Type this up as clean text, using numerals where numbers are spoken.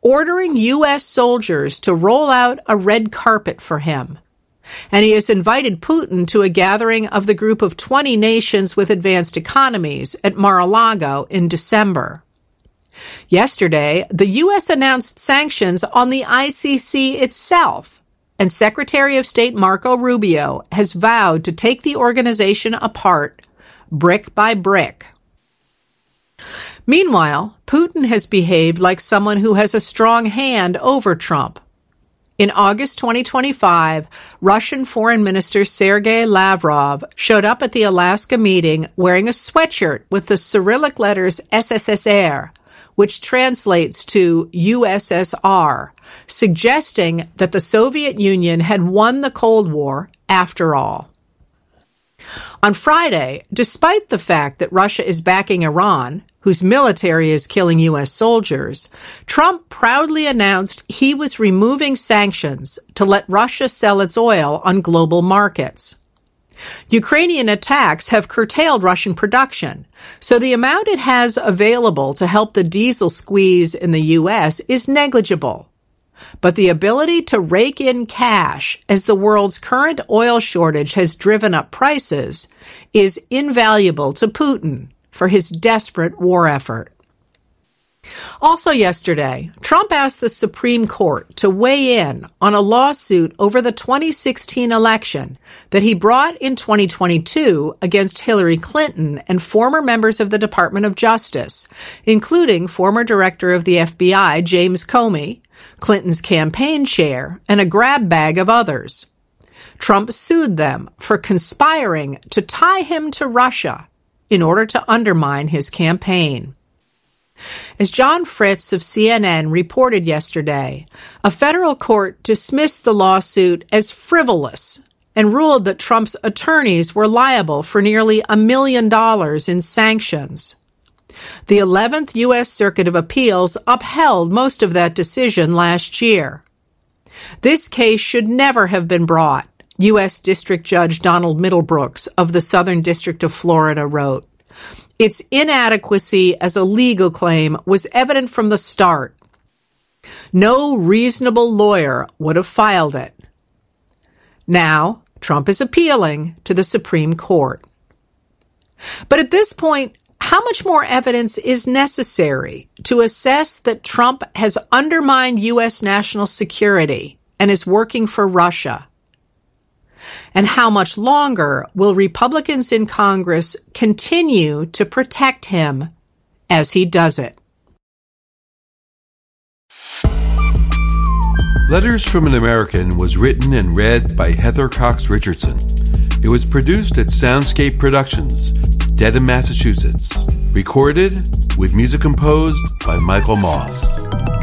ordering U.S. soldiers to roll out a red carpet for him. And he has invited Putin to a gathering of the group of 20 nations with advanced economies at Mar-a-Lago in December. Yesterday, the U.S. announced sanctions on the ICC itself, and Secretary of State Marco Rubio has vowed to take the organization apart, brick by brick. Meanwhile, Putin has behaved like someone who has a strong hand over Trump. In August 2025, Russian Foreign Minister Sergei Lavrov showed up at the Alaska meeting wearing a sweatshirt with the Cyrillic letters SSSR, which translates to USSR, suggesting that the Soviet Union had won the Cold War after all. On Friday, despite the fact that Russia is backing Iran, whose military is killing U.S. soldiers, Trump proudly announced he was removing sanctions to let Russia sell its oil on global markets. Ukrainian attacks have curtailed Russian production, so the amount it has available to help the diesel squeeze in the U.S. is negligible. But the ability to rake in cash as the world's current oil shortage has driven up prices is invaluable to Putin for his desperate war effort. Also yesterday, Trump asked the Supreme Court to weigh in on a lawsuit over the 2016 election that he brought in 2022 against Hillary Clinton and former members of the Department of Justice, including former director of the FBI, James Comey, Clinton's campaign chair, and a grab bag of others. Trump sued them for conspiring to tie him to Russia in order to undermine his campaign. As John Fritz of CNN reported yesterday, a federal court dismissed the lawsuit as frivolous and ruled that Trump's attorneys were liable for nearly $1 million in sanctions. The 11th U.S. Circuit of Appeals upheld most of that decision last year. This case should never have been brought, U.S. District Judge Donald Middlebrooks of the Southern District of Florida wrote. Its inadequacy as a legal claim was evident from the start. No reasonable lawyer would have filed it. Now, Trump is appealing to the Supreme Court. But at this point, how much more evidence is necessary to assess that Trump has undermined U.S. national security and is working for Russia? And how much longer will Republicans in Congress continue to protect him as he does it? Letters from an American was written and read by Heather Cox Richardson. It was produced at Soundscape Productions, Dedham, Massachusetts. Recorded with music composed by Michael Moss.